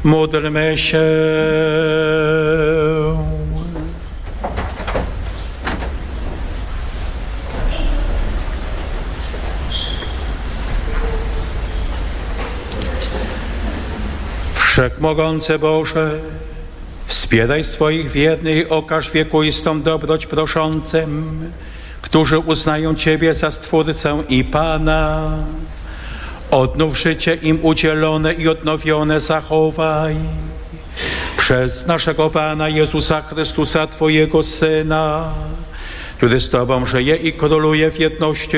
Módlmy się. Wszechmogący Boże, wspieraj swoich wiernych i okaż wiekuistą dobroć proszącym, którzy uznają Ciebie za Stwórcę i Pana. Odnów życie im udzielone i odnowione zachowaj. Przez naszego Pana Jezusa Chrystusa, Twojego Syna, który z Tobą żyje i króluje w jedności